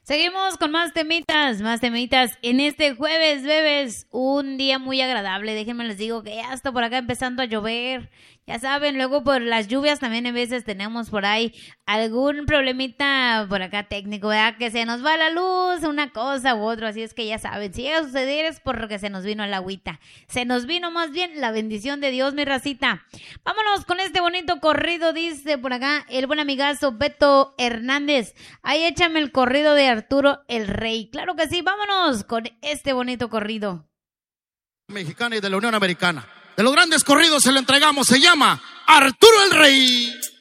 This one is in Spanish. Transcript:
Seguimos con más temitas en este jueves, bebés, un día muy agradable. Déjenme les digo que ya está por acá empezando a llover. Ya saben, luego por las lluvias también a veces tenemos por ahí algún problemita por acá técnico, ¿verdad? Que se nos va la luz, una cosa u otra, así es que ya saben, si llega a suceder es porque se nos vino el agüita. Se nos vino más bien la bendición de Dios, mi racita. Vámonos con este bonito corrido, dice por acá el buen amigazo Beto Hernández. Ahí échame el corrido de Arturo el Rey. Claro que sí, vámonos con este bonito corrido. Mexicana y de la Unión Americana. De los grandes corridos se lo entregamos, se llama Arturo el Rey.